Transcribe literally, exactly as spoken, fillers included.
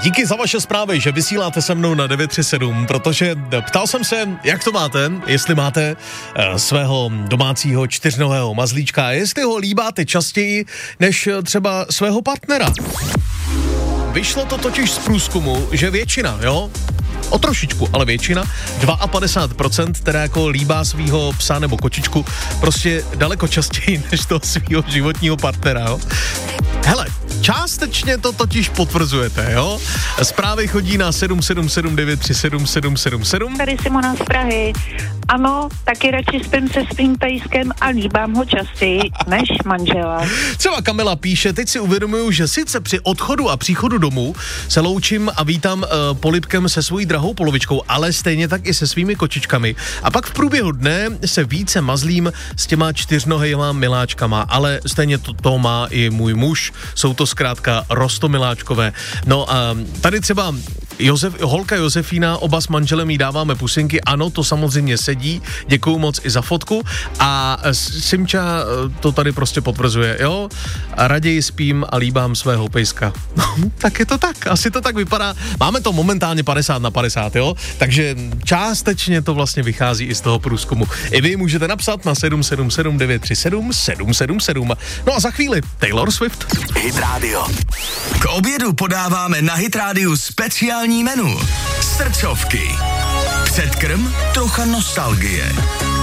Díky za vaše zprávy, že vysíláte se mnou na devět tři sedm, protože ptal jsem se, jak to máte, jestli máte uh, svého domácího čtyřnohého mazlíčka, jestli ho líbáte častěji než třeba svého partnera. Vyšlo to totiž z průzkumu, že většina, jo, o trošičku, ale většina, padesát dva procent, teda jako líbá svýho psa nebo kočičku prostě daleko častěji než toho svýho životního partnera, jo. Hele, částečně to totiž potvrzujete, jo? Zprávy chodí na sedm sedm sedm devět tři sedm sedm sedm sedm. Tady Simona z Prahy. Ano, taky radši spím se svým pejskem a líbám ho častěji než manžela. Třeba Kamila píše, teď si uvědomuju, že sice při odchodu a příchodu domů se loučím a vítám uh, polibkem se svojí drahou polovičkou, ale stejně tak i se svými kočičkami. A pak v průběhu dne se více mazlím s těma čtyřnohejma miláčkama, ale stejně to, to má i můj muž. Jsou to zkrátka rostomiláčkové. No a tady třeba Josef, holka Josefína, oba s manželem jí dáváme pusinky, ano, to samozřejmě sedí, děkuju moc i za fotku a Simča to tady prostě potvrzuje, jo, a raději spím a líbám svého pejska. No, tak je to tak, asi to tak vypadá, máme to momentálně padesát na padesát, jo, takže částečně to vlastně vychází i z toho průzkumu. I vy můžete napsat na sedm sedm sedm devět tři sedm sedm sedm sedm. No a za chvíli Taylor Swift. Hit Radio. K obědu podáváme na Hit Radio speciální menu. Srdcovky. Předkrm, trocha nostalgie.